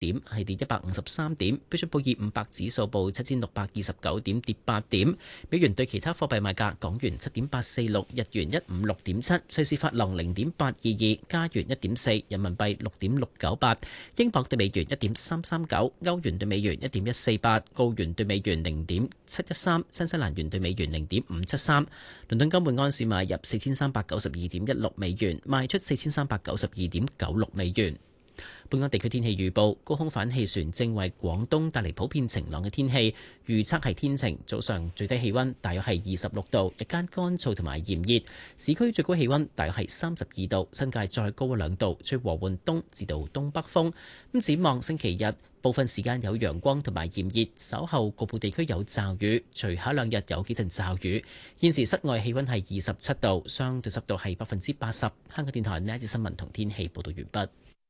點，係跌153點。標準普爾500指數報7629點，跌8點。美元對其他貨幣賣價：港元7.846，日元156.7，瑞士法郎0.822，加元1.4，人民幣6.698，英鎊對美元1.339，歐元對美元1.148，澳元對美元0.713，新西蘭元對美元0.573。倫敦金每安士買入4392.16美元，賣出4392.96美元。本港地區天氣預報：高空反氣旋正為廣東帶嚟普遍晴朗嘅天氣，預測係天晴，早上最低氣溫大約係26度，日間乾燥同埋炎熱，市區最高氣溫大約係32度，新界再高2度，吹和緩東至到東北風。咁展望星期日，部分時間有陽光同埋炎熱，稍後局部地區有驟雨，隨後2日有幾陣驟雨。現時室外氣溫係27度，相對濕度係80%。香港電台呢一節新聞同天氣報道完畢。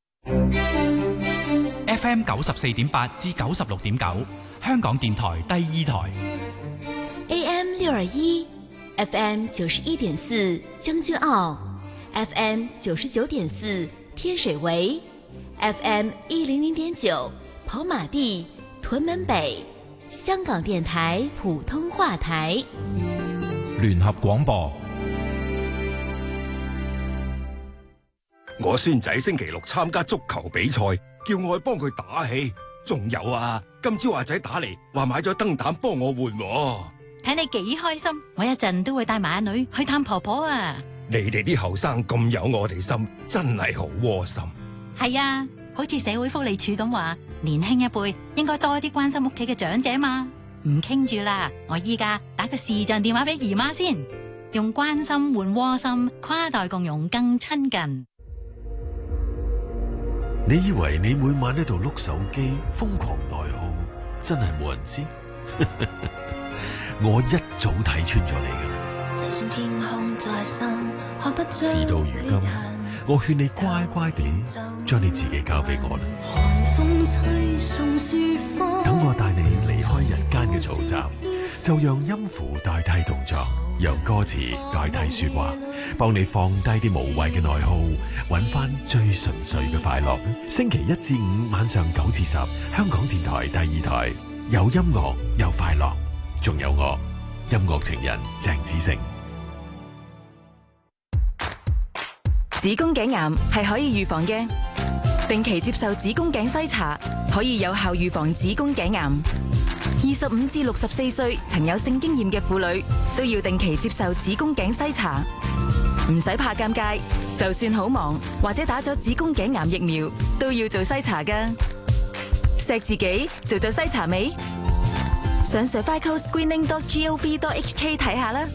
FM 94.8至96.9，香港電台第2台。 AM 621 FM 91.4將軍澳 FM 99.4天水圍 FM 100.9跑馬地屯門北，香港電台普通話台。 聯合廣播。 我孫仔星期6參加足球比賽，叫我去幫佢打氣。仲有啊，今朝阿仔打嚟話買咗燈膽幫我換。 睇你幾開心，我一陣都會帶埋阿女去探婆婆啊。 你哋啲後生咁有我哋心，真係好窩心。 係啊，好似社會福利署咁話，年輕一輩應該多啲關心屋企嘅長者嘛。唔傾住啦，我依家打個視像電話俾姨媽先，用關心換窩心，跨代共融更親近。 你以為你每晚喺度碌手機瘋狂內耗，真係冇人知。我一早睇穿咗你㗎啦。就算天空再深，看不出。事到如今，我勸你乖乖地將你自己交俾我啦。寒風吹送書風，等我帶你離開人間嘅嘈雜，就讓音符代替動作，由歌詞代替說話，幫你放低啲無謂嘅內耗，揾翻最純粹嘅快樂。星期1至5晚上9至10，香港電台第2台，有音樂有快樂，仲有我，音樂情人鄭子誠。 子宮頸癌係可以預防嘅，定期接受子宮頸篩查可以有效預防子宮頸癌。25至64歲曾有性經驗嘅婦女都要定期接受子宮頸篩查，唔使怕尷尬，就算好忙或者打咗子宮頸癌疫苗都要做篩查㗎。錫自己做咗篩查未？上 cervicalscreening.gov.hk 睇下啦。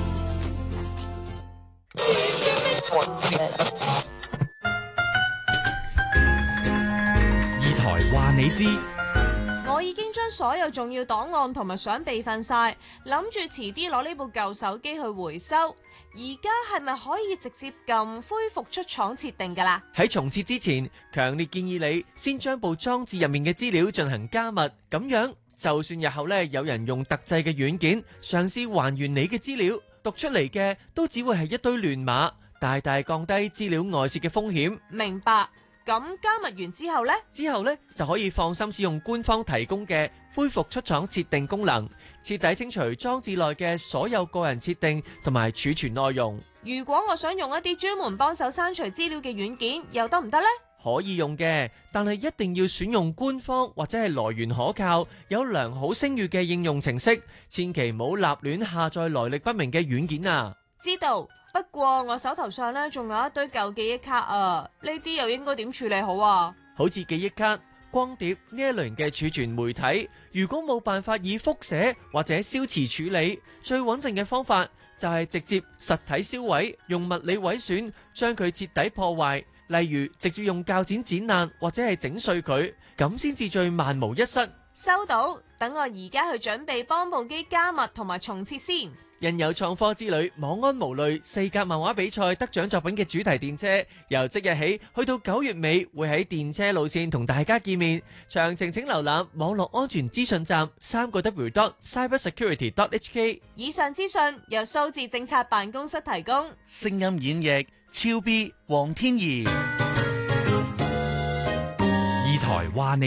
二台話你知。 我已經將所有重要檔案同埋相備份晒，諗住遲啲攞呢部舊手機去回收。而家係咪可以直接撳恢復出廠設定㗎啦？ 喺重設之前，強烈建議你先將部裝置入面嘅資料進行加密，咁樣就算日後有人用特製嘅軟件嘗試還原你嘅資料，讀出嚟嘅都只會係一堆亂碼，大大降低資料外泄嘅風險。 明白。咁加密完之後呢？ 之後就可以放心使用官方提供嘅恢復出廠設定功能，徹底清除裝置內嘅所有個人設定同埋儲存內容。 如果我想用一啲專門幫手刪除資料嘅軟件，又得唔得呢？ 可以用嘅，但係一定要選用官方或者係來源可靠、有良好聲譽嘅應用程式，千祈唔好立亂下載來歷不明嘅軟件啊！ 知道。不過我手頭上仲有一堆舊記憶卡啊，呢啲又應該點處理好啊？ 好似記憶卡、光碟呢一類型嘅儲存媒體，如果冇辦法以複寫或者消磁處理，最穩陣嘅方法就係直接實體銷毀，用物理毀損將佢徹底破壞，例如直接用鉸剪剪爛或者係整碎佢，咁先至最萬無一失。 收到，等我而家去準備幫部機加密同埋重設先。 印有創科之旅、網安無慮、4格漫畫比賽得獎作品嘅主題電車，由即日起去到9月尾，會喺電車路線同大家見面。詳情請瀏覽網絡安全資訊站3w.cybersecurity.hk。 以上資訊由數字政策辦公室提供。 聲音演繹超 B 黃天怡。 二台話你